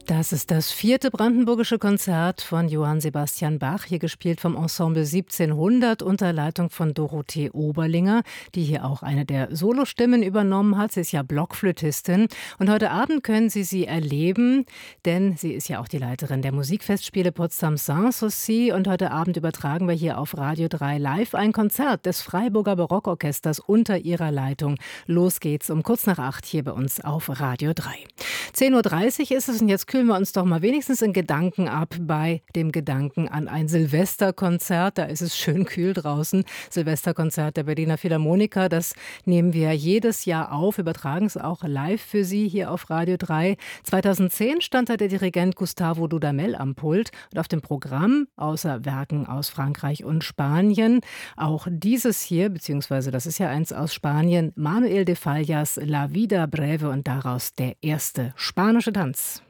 Das ist das vierte brandenburgische Konzert von Johann Sebastian Bach, hier gespielt vom Ensemble 1700 unter Leitung von Dorothee Oberlinger, die hier auch eine der Solostimmen übernommen hat. Sie ist ja Blockflötistin und heute Abend können Sie erleben, denn sie ist ja auch die Leiterin der Musikfestspiele Potsdam Sanssouci und heute Abend übertragen wir hier auf Radio 3 live ein Konzert des Freiburger Barockorchesters unter ihrer Leitung. Los geht's um kurz nach 8 hier bei uns auf Radio 3. 10:30 Uhr ist es und jetzt kühlen wir uns doch mal wenigstens in Gedanken ab bei dem Gedanken an ein Silvesterkonzert. Da ist es schön kühl draußen. Silvesterkonzert der Berliner Philharmoniker, das nehmen wir jedes Jahr auf, übertragen es auch live für Sie hier auf Radio 3. 2010 stand da der Dirigent Gustavo Dudamel am Pult und auf dem Programm, außer Werken aus Frankreich und Spanien, auch dieses hier, beziehungsweise das ist ja eins aus Spanien, Manuel de Fallas La Vida Breve und daraus der erste spanische Tanz.